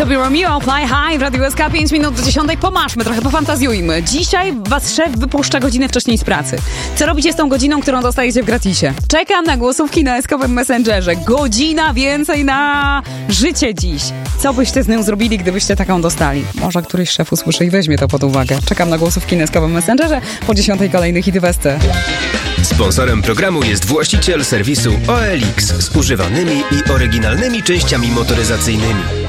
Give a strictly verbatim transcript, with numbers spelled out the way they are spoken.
sobie Romeo, Fly High w Radiu S K, pięć minut do dziesiątej. Pomaszmy trochę, pofantazjujmy. Dzisiaj was szef wypuszcza godzinę wcześniej z pracy. Co robicie z tą godziną, którą dostajecie w gratisie? Czekam na głosówki na S K-owym Messengerze. Godzina więcej na życie dziś. Co byście z nią zrobili, gdybyście taką dostali? Może któryś szef usłyszy i weźmie to pod uwagę. Czekam na głosówki na S K-owym Messengerze. Po dziesiątej kolejny hity Westy. Sponsorem programu jest właściciel serwisu O L X z używanymi i oryginalnymi częściami motoryzacyjnymi.